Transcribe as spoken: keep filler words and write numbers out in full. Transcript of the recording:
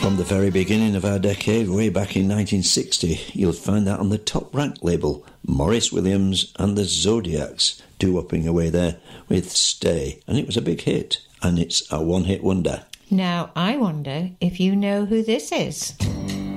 From the very beginning of our decade, way back in nineteen sixty, you'll find that on the top rank label, Maurice Williams and the Zodiacs, doo-wopping away there with Stay. And it was a big hit, and it's a one-hit wonder. Now, I wonder if you know who this is.